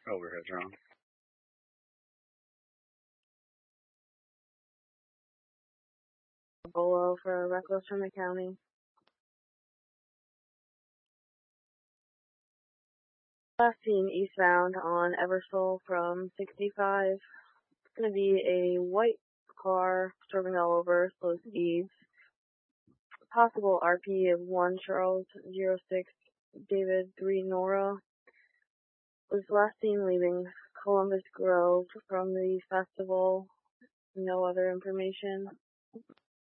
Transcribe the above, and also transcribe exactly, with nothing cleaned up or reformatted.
Overhead drone. Bolo for Reckless from the county. Last seen eastbound on Eversole from sixty-five. It's going to be a white car, swerving all over, slow speeds. Possible R P of one Charles zero six David three Nora. Was last seen leaving Columbus Grove from the festival. No other information.